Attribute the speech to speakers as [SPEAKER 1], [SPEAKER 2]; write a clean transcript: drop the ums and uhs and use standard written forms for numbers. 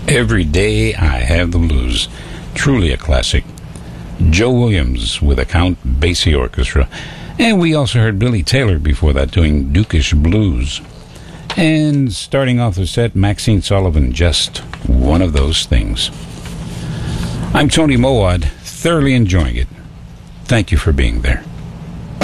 [SPEAKER 1] Every Day I Have the Blues. Truly a classic. Joe Williams with a Count Basie Orchestra. And we also heard Billy Taylor before that doing Dukish Blues. And starting off the set, Maxine Sullivan, Just One of Those Things. I'm Tony Mowat, thoroughly enjoying it. Thank you for being there.